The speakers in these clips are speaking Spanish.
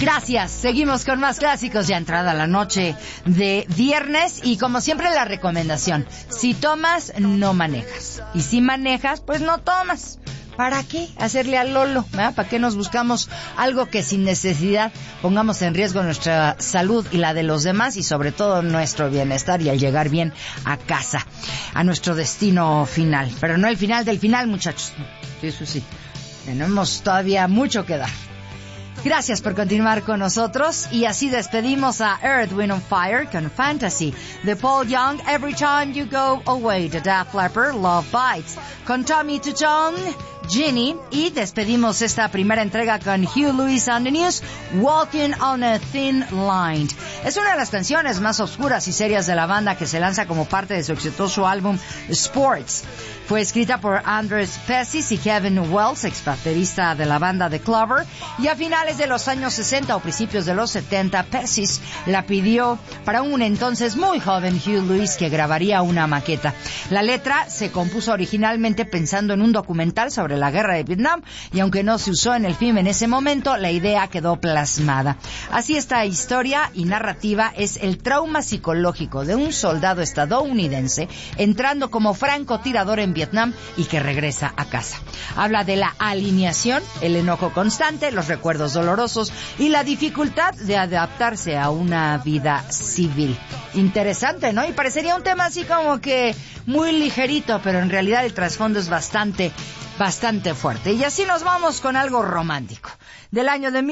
Gracias, seguimos con más clásicos ya entrada la noche de viernes y como siempre la recomendación, si tomas no manejas y si manejas pues no tomas. ¿Para qué hacerle al lolo? ¿Verdad? ¿Para qué nos buscamos algo que sin necesidad pongamos en riesgo nuestra salud y la de los demás y sobre todo nuestro bienestar y al llegar bien a casa, a nuestro destino final? Pero no el final del final, muchachos. Sí, eso sí. Tenemos todavía mucho que dar. Gracias por continuar con nosotros y así despedimos a Earth, Wind and Fire con Fantasy de Paul Young, Every Time You Go Away de Def Leppard, Love Bites con Tommy Tutone, Ginny y despedimos esta primera entrega con Hugh Lewis and the News, Walking on a Thin Line. Es una de las canciones más oscuras y serias de la banda que se lanza como parte de su exitoso álbum Sports. Fue escrita por Andres Pessis y Kevin Wells, ex baterista de la banda The Clover, y a finales de los años 60 o principios de los 70, Pessis la pidió para un entonces muy joven Hugh Lewis que grabaría una maqueta. La letra se compuso originalmente pensando en un documental sobre la guerra de Vietnam y aunque no se usó en el film en ese momento, la idea quedó plasmada. Así esta historia y narrativa es el trauma psicológico de un soldado estadounidense entrando como francotirador en Vietnam y que regresa a casa. Habla de la alineación, el enojo constante, los recuerdos dolorosos y la dificultad de adaptarse a una vida civil. Interesante, ¿no? Y parecería un tema así como que muy ligerito, pero en realidad el trasfondo es bastante fuerte. Y así nos vamos con algo romántico. Del año de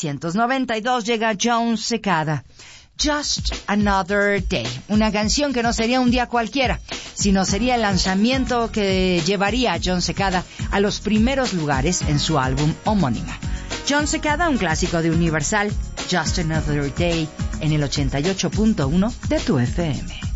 1992 llega Jon Secada. Just Another Day, una canción que no sería un día cualquiera, sino sería el lanzamiento que llevaría a Jon Secada a los primeros lugares en su álbum homónimo. Jon Secada, un clásico de Universal, Just Another Day, en el 88.1 de tu FM.